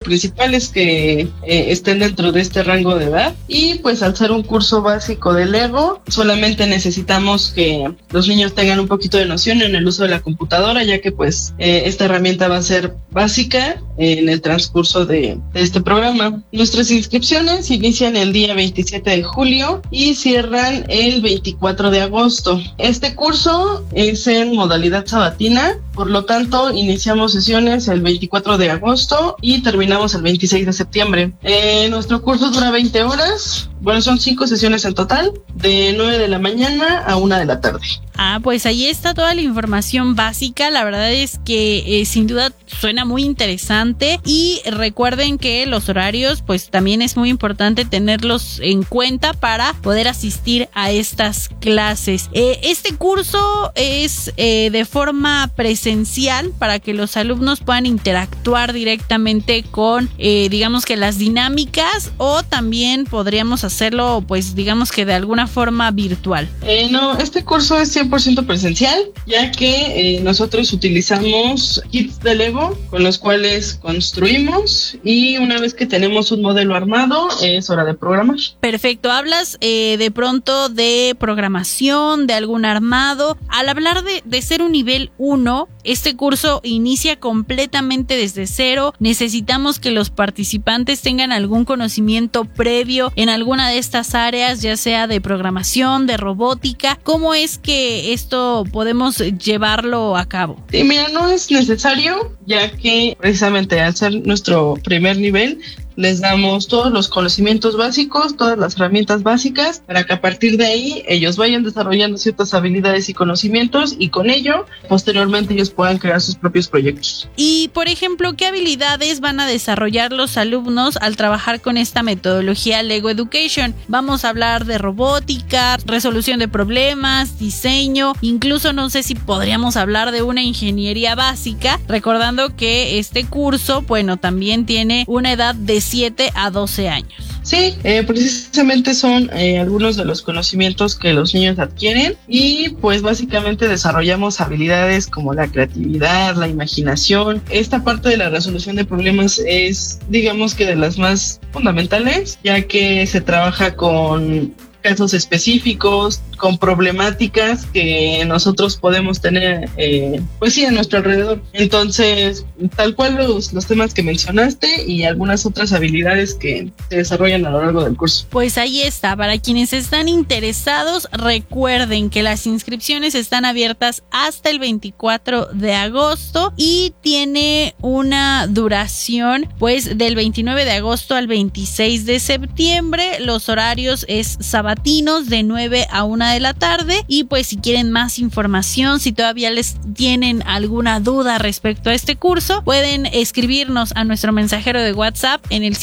principal es que estén dentro de este rango de edad, y pues al ser un curso básico de Lego solamente necesitamos que los niños tengan un poquito de noción en el uso de la computadora, ya que pues esta herramienta va a ser básica en el transcurso de este programa. Nuestras inscripciones inician el día 27 de julio y cierran el 24 de agosto. Este curso es en modalidad sabatina, por lo tanto iniciamos sesiones el 24 de agosto y terminamos el 26 de septiembre. Nuestro curso dura 20 horas, bueno, son 5 sesiones en total, de 9 de la mañana a 1 de la tarde. Pues ahí está toda la información básica. La verdad es que sin duda suena muy interesante, y recuerden que los horarios pues también es muy importante tenerlos en cuenta para poder asistir a estas clases. Este curso es de forma presencial para que los alumnos puedan interactuar directamente con digamos que las dinámicas, o también podríamos hacerlo pues digamos que de alguna forma virtual. No, este curso es 100% presencial, ya que nosotros utilizamos kits de Lego con los cuales construimos, y una vez que tenemos un modelo armado es hora de programar. Perfecto, hablas de pronto de programación, de algún armado. Al hablar de ser un nivel 1, este curso inicia completamente desde cero. Necesitamos que los participantes tengan algún conocimiento previo en alguna de estas áreas, ya sea de programación, de robótica. ¿Cómo es que esto podemos llevarlo a cabo? Sí, mira, no es necesario, ya que precisamente al ser nuestro primer nivel les damos todos los conocimientos básicos, todas las herramientas básicas, para que a partir de ahí ellos vayan desarrollando ciertas habilidades y conocimientos, y con ello posteriormente ellos puedan crear sus propios proyectos. Y por ejemplo, ¿qué habilidades van a desarrollar los alumnos al trabajar con esta metodología Lego Education? Vamos a hablar de robótica, resolución de problemas, diseño, incluso no sé si podríamos hablar de una ingeniería básica, recordando que este curso, bueno, también tiene una edad de 7 a 12 años. Sí, precisamente son algunos de los conocimientos que los niños adquieren, y pues básicamente desarrollamos habilidades como la creatividad, la imaginación. Esta parte de la resolución de problemas es, digamos que de las más fundamentales, ya que se trabaja con casos específicos, con problemáticas que nosotros podemos tener pues sí, a nuestro alrededor. Entonces, tal cual los temas que mencionaste y algunas otras habilidades que se desarrollan a lo largo del curso. Pues ahí está, para quienes están interesados, recuerden que las inscripciones están abiertas hasta el 24 de agosto y tiene una duración pues del 29 de agosto al 26 de septiembre. Los horarios es sabatinos de 9 a 1 de la tarde, y pues si quieren más información, si todavía les tienen alguna duda respecto a este curso, pueden escribirnos a nuestro mensajero de WhatsApp en el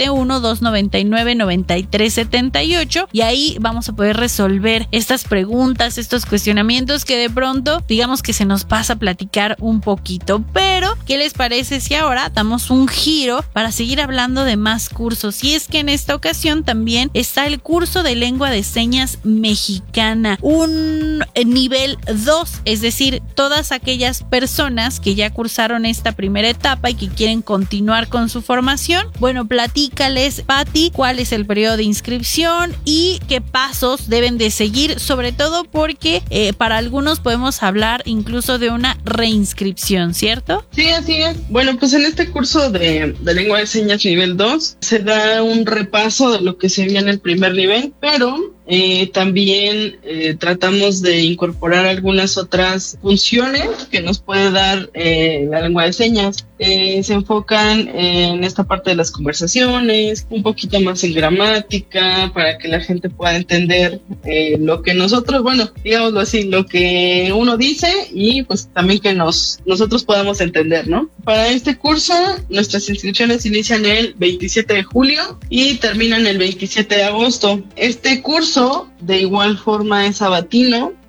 771-299-9378, y ahí vamos a poder resolver estas preguntas, estos cuestionamientos que de pronto digamos que se nos pasa a platicar un poquito. Pero ¿qué les parece si ahora damos un giro para seguir hablando de más cursos? Y es que en esta ocasión también está el curso de lengua de señas mexicana, un nivel 2, es decir, todas aquellas personas que ya cursaron esta primera etapa y que quieren continuar con su formación. Bueno, platícales, Pati, cuál es el periodo de inscripción y qué pasos deben de seguir, sobre todo porque para algunos podemos hablar incluso de una reinscripción, ¿cierto? Sí, así es. Bueno, pues en este curso de lengua de señas nivel 2 se da un repaso de lo que se vio en el primer nivel, pero también tratamos de incorporar algunas otras funciones que nos puede dar la lengua de señas. Se enfocan en esta parte de las conversaciones, un poquito más en gramática, para que la gente pueda entender lo que nosotros, bueno, digámoslo así, lo que uno dice, y pues también que nosotros podamos entender, ¿no? Para este curso, nuestras inscripciones inician el 27 de julio y terminan el 27 de agosto. Este curso de igual forma es sabatino,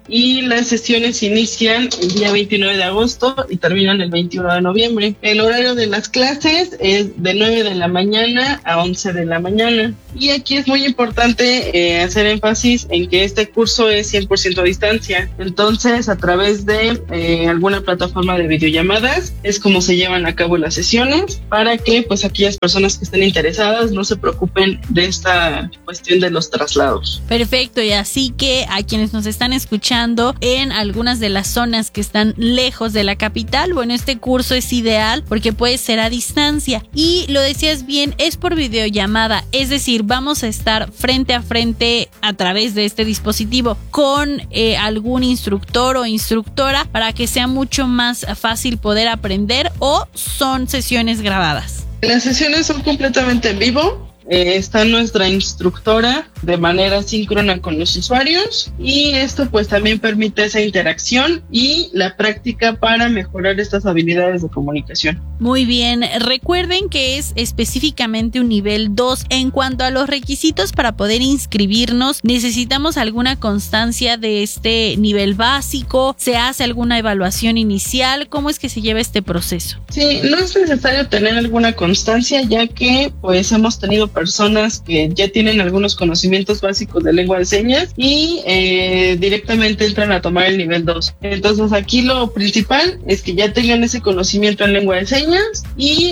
y las sesiones inician el día 29 de agosto y terminan el 21 de noviembre. El horario de las clases es de 9 de la mañana a 11 de la mañana. Y aquí es muy importante hacer énfasis en que este curso es 100% a distancia. Entonces, a través de alguna plataforma de videollamadas es como se llevan a cabo las sesiones, para que pues aquellas personas que estén interesadas no se preocupen de esta cuestión de los traslados. Perfecto, y así que a quienes nos están escuchando en algunas de las zonas que están lejos de la capital, bueno, este curso es ideal porque puede ser a distancia. Y lo decías bien, es por videollamada, es decir, vamos a estar frente a frente a través de este dispositivo con algún instructor o instructora para que sea mucho más fácil poder aprender, o son sesiones grabadas. Las sesiones son completamente en vivo. Está nuestra instructora de manera síncrona con los usuarios, y esto pues también permite esa interacción y la práctica para mejorar estas habilidades de comunicación. Muy bien, recuerden que es específicamente un nivel 2. En cuanto a los requisitos para poder inscribirnos, ¿necesitamos alguna constancia de este nivel básico? ¿Se hace alguna evaluación inicial? ¿Cómo es que se lleva este proceso? Sí, no es necesario tener alguna constancia, ya que pues hemos tenido personas que ya tienen algunos conocimientos básicos de lengua de señas y directamente entran a tomar el nivel 2. Entonces aquí lo principal es que ya tengan ese conocimiento en lengua de señas, y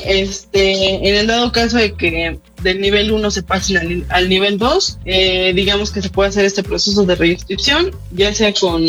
en el dado caso de que del nivel 1 se pasen al nivel 2, digamos que se puede hacer este proceso de reinscripción, ya sea con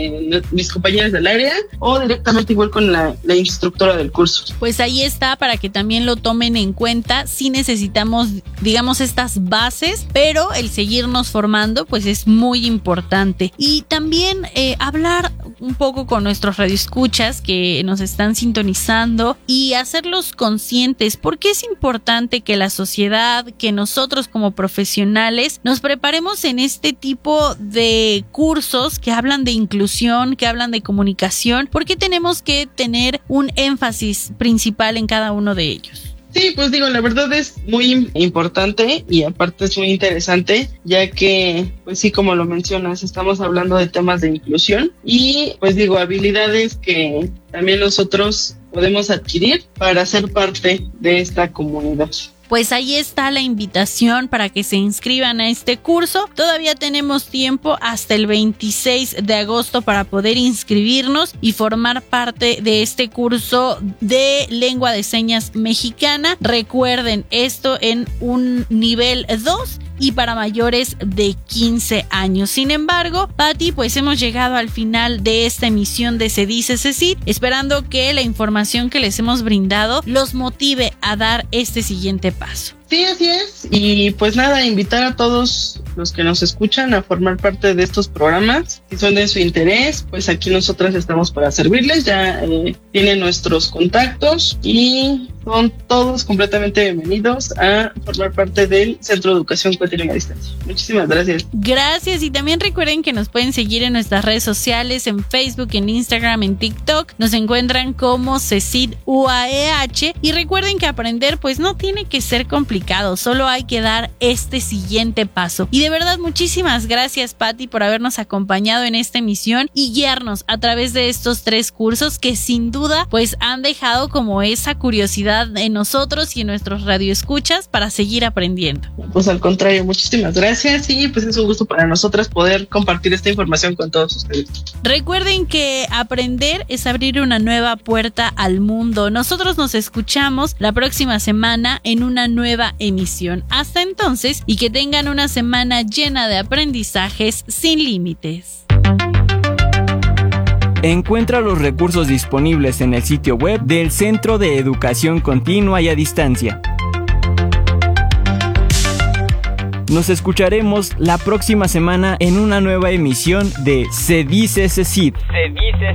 mis compañeros del área o directamente igual con la instructora del curso. Pues ahí está, para que también lo tomen en cuenta. Sí necesitamos, digamos, estas bases, pero el seguirnos formando pues es muy importante. Y también hablar un poco con nuestros radioescuchas que nos están sintonizando y hacerlos conscientes, porque es importante que la sociedad, que nosotros como profesionales nos preparemos en este tipo de cursos que hablan de inclusión, que hablan de comunicación, porque tenemos que tener un énfasis principal en cada uno de ellos. Sí, pues digo, la verdad es muy importante y aparte es muy interesante, ya que, pues sí, como lo mencionas, estamos hablando de temas de inclusión y, pues digo, habilidades que también nosotros podemos adquirir para ser parte de esta comunidad. Pues ahí está la invitación para que se inscriban a este curso. Todavía tenemos tiempo hasta el 26 de agosto para poder inscribirnos y formar parte de este curso de lengua de señas mexicana. Recuerden, esto en un nivel 2 y para mayores de 15 años. Sin embargo, Pati, pues hemos llegado al final de esta emisión de Se Dice CECIT, esperando que la información que les hemos brindado los motive a dar este siguiente paso. Sí, así es. Y pues nada, invitar a todos los que nos escuchan a formar parte de estos programas. Si son de su interés, pues aquí nosotras estamos para servirles. Ya tienen nuestros contactos y son todos completamente bienvenidos a formar parte del Centro de Educación Continua a Distancia. Muchísimas gracias. Gracias, y también recuerden que nos pueden seguir en nuestras redes sociales, en Facebook, en Instagram, en TikTok. Nos encuentran como CECIT UAEH, y recuerden que aprender pues no tiene que ser complicado, solo hay que dar este siguiente paso. Y de verdad, muchísimas gracias, Pati, por habernos acompañado en esta emisión y guiarnos a través de estos 3 cursos que sin duda pues han dejado como esa curiosidad en nosotros y en nuestros radioescuchas para seguir aprendiendo. Pues al contrario, muchísimas gracias, y pues es un gusto para nosotras poder compartir esta información con todos ustedes. Recuerden que aprender es abrir una nueva puerta al mundo. Nosotros nos escuchamos la próxima semana en una nueva emisión. Hasta entonces, y que tengan una semana llena de aprendizajes sin límites. Encuentra los recursos disponibles en el sitio web del Centro de Educación Continua y a Distancia. Nos escucharemos la próxima semana en una nueva emisión de Se Dice CECIT.